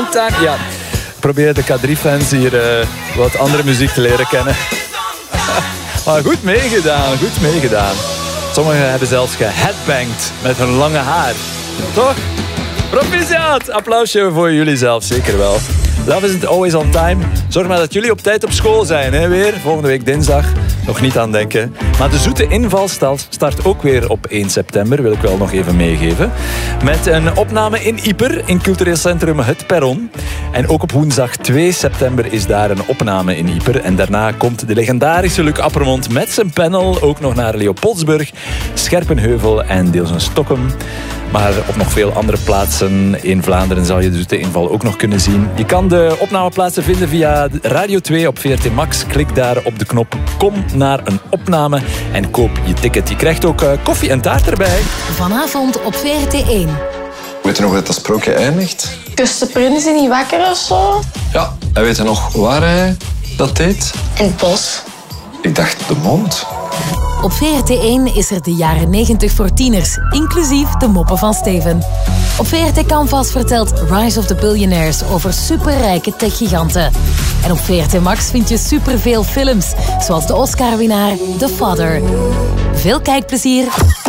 time. Ja, ik probeer de K3-fans hier wat andere muziek te leren kennen. Maar goed meegedaan. Sommigen hebben zelfs geheadbanged met hun lange haar. Toch? Proficiat! Applausje voor jullie zelf, zeker wel. Love Isn't Always On Time. Zorg maar dat jullie op tijd op school zijn, hè, weer. Volgende week dinsdag. Nog niet aan denken. Maar de zoete inval start ook weer op 1 september. Wil ik wel nog even meegeven. Met een opname in Ieper, in cultureel centrum Het Perron. En ook op woensdag 2 september is daar een opname in Ieper. En daarna komt de legendarische Luc Appermond met zijn panel ook nog naar Leopoldsburg, Scherpenheuvel en deels een Stockholm. Maar op nog veel andere plaatsen in Vlaanderen zal je de zoete inval ook nog kunnen zien. Je kan de opnameplaatsen vinden via Radio 2 op VRT Max. Klik daar op de knop Kom naar een opname en koop je ticket. Je krijgt ook koffie en taart erbij. Vanavond op VRT 1. Weet je nog hoe dat sprookje eindigt? Dus de prins is niet wakker of zo? Ja, en weet je nog waar hij dat deed? In het bos. Ik dacht de mond. Op VRT 1 is er de jaren 90 voor tieners, inclusief de moppen van Steven. Op VRT Canvas vertelt Rise of the Billionaires over superrijke techgiganten. En op VRT Max vind je superveel films, zoals de Oscar-winnaar The Father. Veel kijkplezier.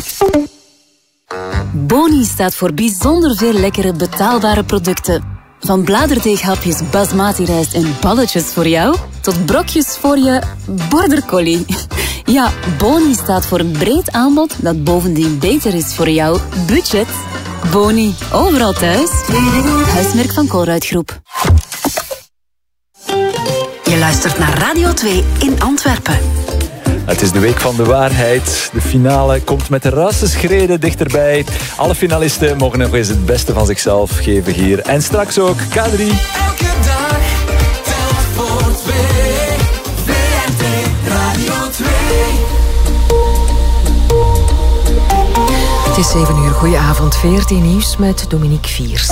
Boni staat voor bijzonder veel lekkere betaalbare producten. Van bladerdeeghapjes basmati rijst en balletjes voor jou, tot brokjes voor je border collie. Ja, Boni staat voor een breed aanbod dat bovendien beter is voor jouw budget. Boni, overal thuis. Huismerk van Colruyt Groep. Je luistert naar Radio 2 in Antwerpen. Het is de week van de waarheid. De finale komt met de raarste schreden dichterbij. Alle finalisten mogen nog eens het beste van zichzelf geven hier. En straks ook K3. Elke dag telt voor 2. VRT Radio 2. Het is 7 uur. Goedenavond. VRT Nieuws met Dominique Viers.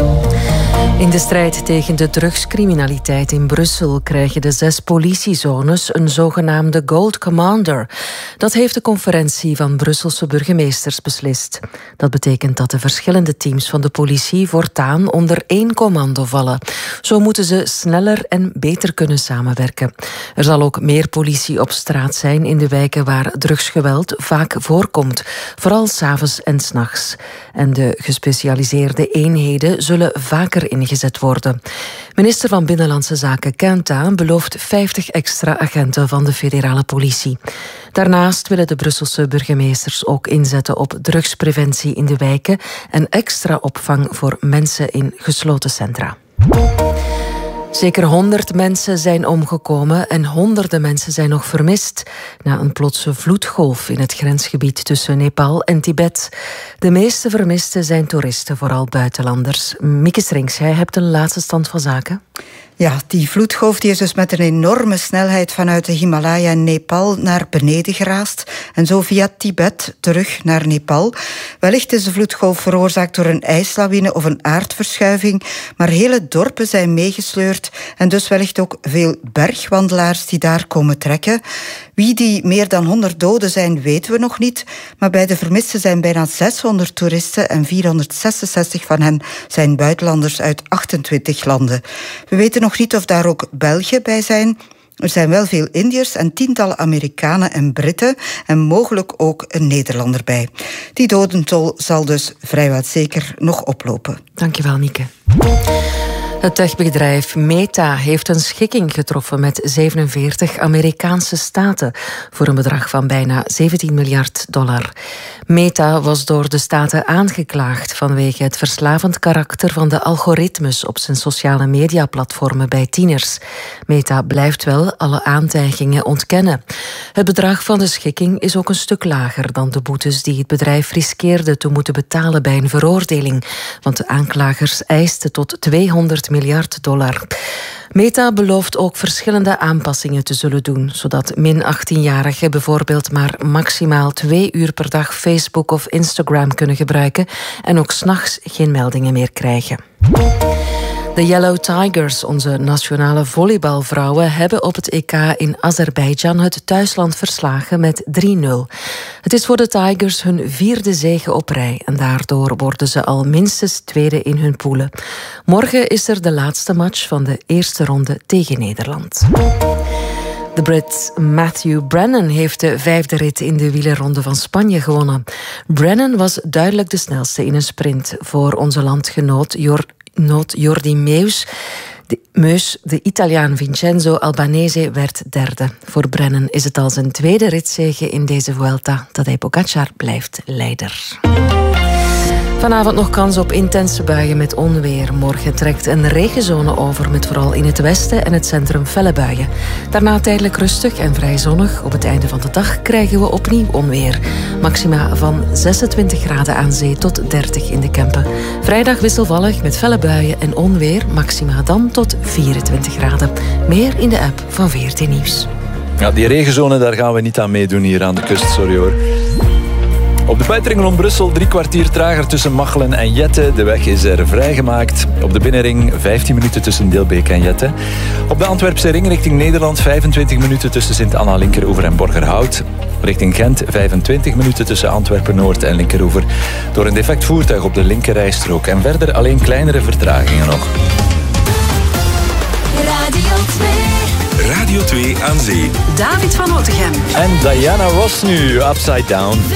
In de strijd tegen de drugscriminaliteit in Brussel krijgen de 6 politiezones een zogenaamde Gold Commander. Dat heeft de conferentie van Brusselse burgemeesters beslist. Dat betekent dat de verschillende teams van de politie voortaan onder 1 commando vallen. Zo moeten ze sneller en beter kunnen samenwerken. Er zal ook meer politie op straat zijn in de wijken waar drugsgeweld vaak voorkomt, vooral 's avonds en 's nachts. En de gespecialiseerde eenheden zullen vaker ingezet worden. Minister van Binnenlandse Zaken Quentin belooft 50 extra agenten van de federale politie. Daarnaast willen de Brusselse burgemeesters ook inzetten op drugspreventie in de wijken en extra opvang voor mensen in gesloten centra. Zeker 100 mensen zijn omgekomen en honderden mensen zijn nog vermist na een plotse vloedgolf in het grensgebied tussen Nepal en Tibet. De meeste vermisten zijn toeristen, vooral buitenlanders. Mieke Strings, jij hebt een laatste stand van zaken. Ja, die vloedgolf die is dus met een enorme snelheid vanuit de Himalaya en Nepal naar beneden geraast en zo via Tibet terug naar Nepal. Wellicht is de vloedgolf veroorzaakt door een ijslawine of een aardverschuiving, maar hele dorpen zijn meegesleurd en dus wellicht ook veel bergwandelaars die daar komen trekken. Wie die meer dan 100 doden zijn, weten we nog niet, maar bij de vermisten zijn bijna 600 toeristen en 466 van hen zijn buitenlanders uit 28 landen. We weten nog niet of daar ook Belgen bij zijn. Er zijn wel veel Indiërs en tientallen Amerikanen en Britten en mogelijk ook een Nederlander bij. Die dodentol zal dus vrijwel zeker nog oplopen. Dankjewel, Nieke. Het techbedrijf Meta heeft een schikking getroffen met 47 Amerikaanse staten voor een bedrag van bijna $17 miljard. Meta was door de staten aangeklaagd vanwege het verslavend karakter van de algoritmes op zijn sociale mediaplatformen bij tieners. Meta blijft wel alle aantijgingen ontkennen. Het bedrag van de schikking is ook een stuk lager dan de boetes die het bedrijf riskeerde te moeten betalen bij een veroordeling, want de aanklagers eisten tot $200 miljard. Meta belooft ook verschillende aanpassingen te zullen doen, zodat min-18-jarigen bijvoorbeeld maar maximaal 2 uur per dag Facebook of Instagram kunnen gebruiken en ook 's nachts geen meldingen meer krijgen. De Yellow Tigers, onze nationale volleybalvrouwen, hebben op het EK in Azerbeidzjan het thuisland verslagen met 3-0. Het is voor de Tigers hun 4e zege op rij en daardoor worden ze al minstens tweede in hun poelen. Morgen is er de laatste match van de eerste ronde tegen Nederland. De Brit Matthew Brennan heeft de 5e rit in de wielerronde van Spanje gewonnen. Brennan was duidelijk de snelste in een sprint voor onze landgenoot Jordi Meus. De Italiaan Vincenzo Albanese werd derde. Voor Brennan is het al zijn 2e ritzege in deze Vuelta. Tadej Pogačar blijft leider. Vanavond nog kans op intense buien met onweer. Morgen trekt een regenzone over met vooral in het westen en het centrum felle buien. Daarna tijdelijk rustig en vrij zonnig. Op het einde van de dag krijgen we opnieuw onweer. Maxima van 26 graden aan zee tot 30 in de Kempen. Vrijdag wisselvallig met felle buien en onweer. Maxima dan tot 24 graden. Meer in de app van VRT Nieuws. Ja, die regenzone, daar gaan we niet aan meedoen hier aan de kust, sorry hoor. Op de buitenring rond Brussel 3 kwartier trager tussen Machelen en Jette. De weg is er vrijgemaakt. Op de binnenring 15 minuten tussen Deelbeek en Jette. Op de Antwerpse ring richting Nederland 25 minuten tussen Sint-Anna, Linkeroever en Borgerhout. Richting Gent 25 minuten tussen Antwerpen-Noord en Linkeroever. Door een defect voertuig op de linkerrijstrook. En verder alleen kleinere vertragingen nog. Radio 2. Radio 2 aan zee. David van Otegem. En Diana Ross nu, Upside Down.